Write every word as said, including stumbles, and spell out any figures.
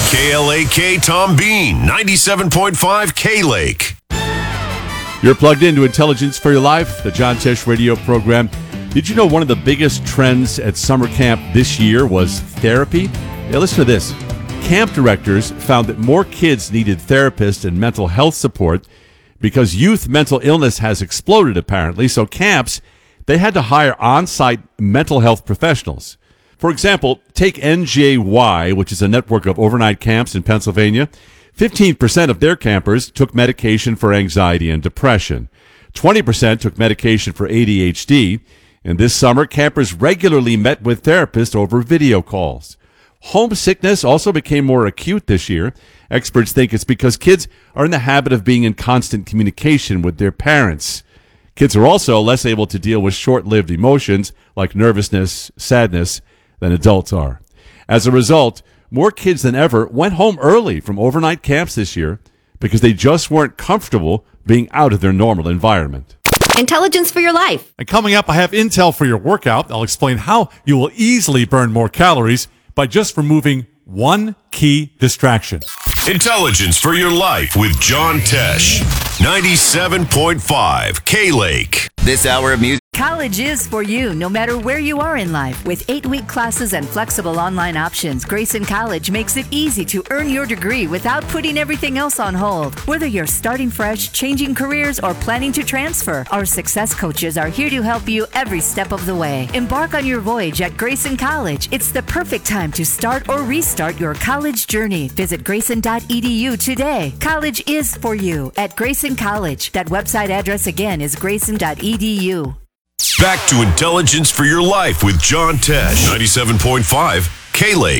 K L A K Tom Bean, ninety-seven point five K-Lake. You're plugged into Intelligence for Your Life, the John Tesh radio program. Did you know one of the biggest trends at summer camp this year was therapy? Now listen to this. Camp directors found that more kids needed therapists and mental health support because youth mental illness has exploded, apparently. So camps, they had to hire on-site mental health professionals. For example, take N J Y, which is a network of overnight camps in Pennsylvania. fifteen percent of their campers took medication for anxiety and depression. twenty percent took medication for A D H D. And this summer, campers regularly met with therapists over video calls. Homesickness also became more acute this year. Experts think it's because kids are in the habit of being in constant communication with their parents. Kids are also less able to deal with short-lived emotions like nervousness, sadness, than adults are. As a result, more kids than ever went home early from overnight camps this year because they just weren't comfortable being out of their normal environment. Intelligence for Your Life. And coming up, I have intel for your workout. I'll explain how you will easily burn more calories by just removing one key distraction. Intelligence for Your Life with John Tesh, ninety-seven point five K-Lake. This hour of music. College is for you, no matter where you are in life. With eight-week classes and flexible online options, Grayson College makes it easy to earn your degree without putting everything else on hold. Whether you're starting fresh, changing careers, or planning to transfer, our success coaches are here to help you every step of the way. Embark on your voyage at Grayson College. It's the perfect time to start or restart your college journey. Visit grayson dot e d u today. College is for you at Grayson College. That website address again is grayson dot e d u. Back to Intelligence for Your Life with John Tesh, ninety-seven point five K-Lake.